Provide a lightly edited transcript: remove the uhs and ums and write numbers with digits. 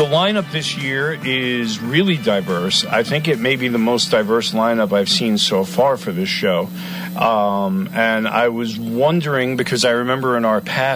The lineup this year is really diverse. I think it may be the most diverse lineup I've seen so far for this show. And I was wondering, because I remember in our past